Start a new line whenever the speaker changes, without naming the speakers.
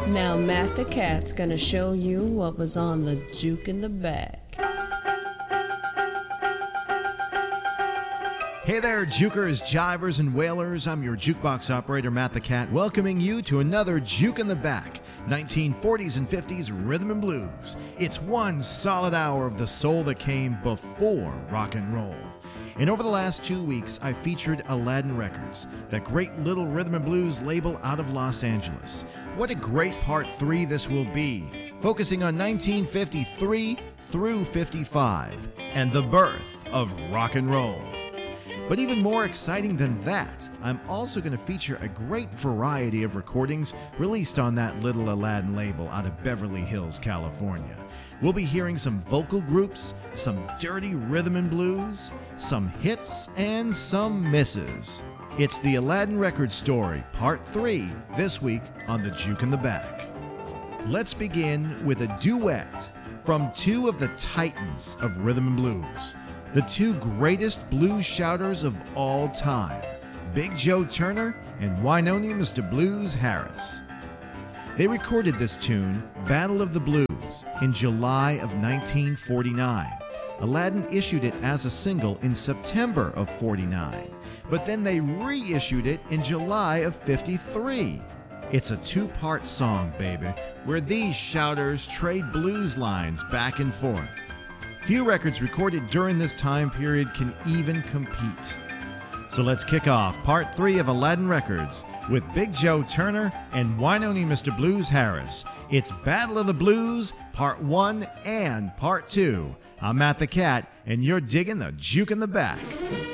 Now Matt the Cat's gonna show you what was on the juke in the bag.
Hey there, jukers, jivers, and whalers. I'm your jukebox operator, Matt the Cat, welcoming you to another Juke in the Back, 1940s and 50s rhythm and blues. It's one solid hour of the soul that came before rock and roll. And over the last 2 weeks, I featured Aladdin Records, that great little rhythm and blues label out of Los Angeles. What a great part 3 this will be, focusing on 1953 through 55, and the birth of rock and roll. But even more exciting than that, I'm also going to feature a great variety of recordings released on that little Aladdin label out of Beverly Hills, California. We'll be hearing some vocal groups, some dirty rhythm and blues, some hits, and some misses. It's the Aladdin Records story, part 3, this week on the Juke in the Back. Let's begin with a duet from two of the titans of rhythm and blues. The two greatest blues shouters of all time, Big Joe Turner and Wynonie Mr. Blues Harris. They recorded this tune, Battle of the Blues, in July of 1949. Aladdin issued it as a single in September of 49, but then they reissued it in July of 53. It's a two-part song, baby, where these shouters trade blues lines back and forth. Few records recorded during this time period can even compete. So let's kick off part 3 of Aladdin Records with Big Joe Turner and Wynonie Mr. Blues Harris. It's Battle of the Blues, part 1 and part 2. I'm Matt the Cat, and you're digging the Juke in the Back.